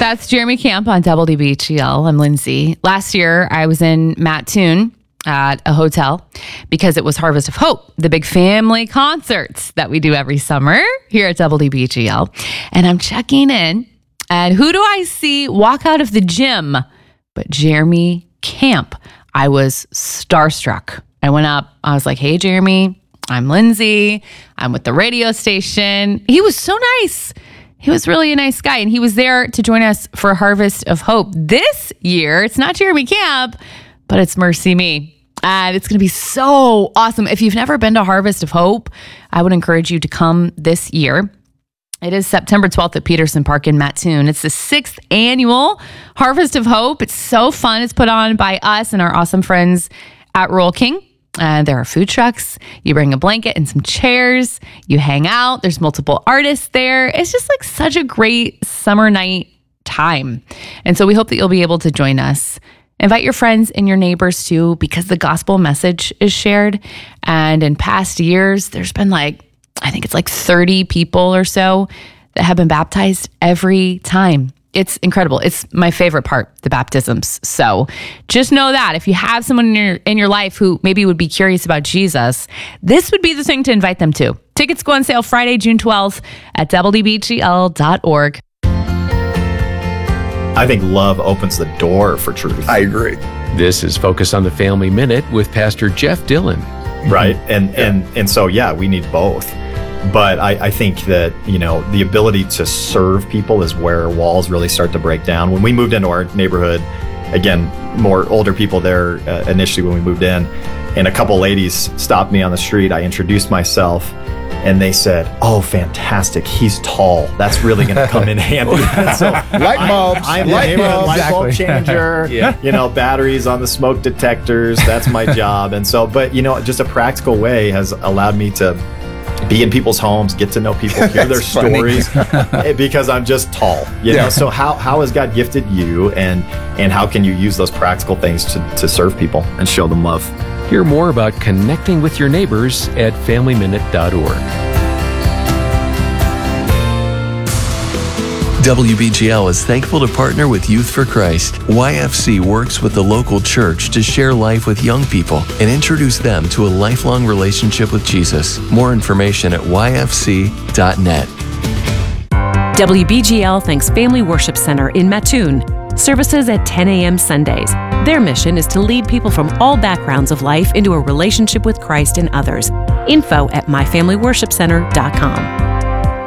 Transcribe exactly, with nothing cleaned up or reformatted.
That's Jeremy Camp on W B G L. I'm Lindsay. Last year, I was in Mattoon at a hotel because it was Harvest of Hope, the big family concerts that we do every summer here at W B G L. And I'm checking in, and who do I see walk out of the gym but Jeremy Camp? I was starstruck. I went up. I was like, hey, Jeremy, I'm Lindsay. I'm with the radio station. He was so nice. He was really a nice guy, and he was there to join us for Harvest of Hope. This year, it's not Jeremy Camp, but it's Mercy Me. And it's going to be so awesome. If you've never been to Harvest of Hope, I would encourage you to come this year. It is September twelfth at Peterson Park in Mattoon. It's the sixth annual Harvest of Hope. It's so fun. It's put on by us and our awesome friends at Roll King. And there are food trucks. You bring a blanket and some chairs. You hang out. There's multiple artists there. It's just like such a great summer night time. And so we hope that you'll be able to join us. Invite your friends and your neighbors too, because the gospel message is shared. And in past years, there's been like, I think it's like thirty people or so that have been baptized every time. It's incredible. It's my favorite part, the baptisms. So just know that if you have someone in your in your life who maybe would be curious about Jesus, this would be the thing to invite them to. Tickets go on sale Friday, June twelfth at W B G L dot org. I think love opens the door for truth. I agree. This is Focus on the Family Minute with Pastor Jeff Dillon. Right. And, yeah. and, and so, yeah, we need both. But I, I think that, you know, the ability to serve people is where walls really start to break down. When we moved into our neighborhood, again, more older people there uh, initially when we moved in, and a couple ladies stopped me on the street. I introduced myself, and they said, oh, fantastic, he's tall. That's really going to come in handy. So light bulbs. I'm, I'm light the bulbs. light bulb changer, Yeah. you know, batteries on the smoke detectors. That's my job. And so, but, you know, just a practical way has allowed me to be in people's homes, get to know people, hear their stories, because I'm just tall. You Yeah. know, so how how has God gifted you, and and how can you use those practical things to, to serve people and show them love? Hear more about connecting with your neighbors at family minute dot org. W B G L is thankful to partner with Youth for Christ. Y F C works with the local church to share life with young people and introduce them to a lifelong relationship with Jesus. More information at y f c dot net. W B G L thanks Family Worship Center in Mattoon. Services at ten a.m. Sundays. Their mission is to lead people from all backgrounds of life into a relationship with Christ and others. Info at my family worship center dot com.